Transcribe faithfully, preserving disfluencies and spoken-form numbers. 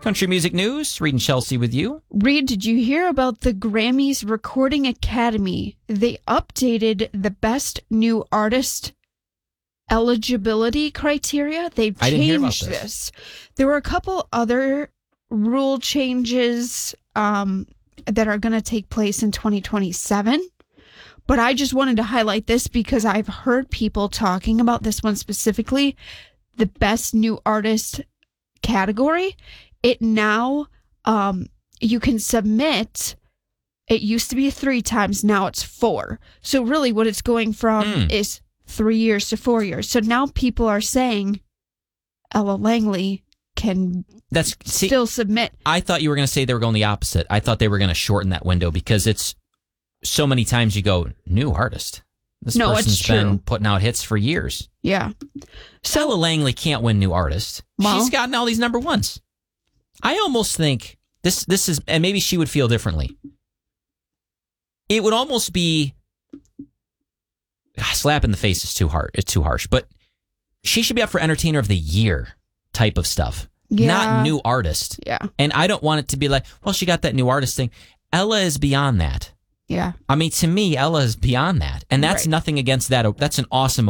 Country music news. Reed and Chelsea with you. Reed, did you hear about the Grammys Recording Academy? They updated the best new artist eligibility criteria. They've I didn't hear about changed this. this. There were a couple other rule changes um, that are going to take place in twenty twenty-seven. But I just wanted to highlight this because I've heard people talking about this one specifically, the best new artist category. It now, um, you can submit, it used to be three times, now it's four. So really what it's going from Mm. is three years to four years. So now people are saying Ella Langley can That's see, still submit. I thought you were going to say they were going the opposite. I thought they were going to shorten that window because it's so many times you go, new artist. This No, it's person's been true. putting out hits for years. Yeah. So Ella Langley can't win new artist. Well- She's gotten all these number ones. I almost think this this is, and maybe she would feel differently. It would almost be slap in the face is too hard. It's too harsh, but she should be up for Entertainer of the Year type of stuff, Yeah. not new artist. Yeah. And I don't want it to be like, well, she got that new artist thing. Ella is beyond that. Yeah. I mean, to me, Ella is beyond that, and that's Right. nothing against that. That's an awesome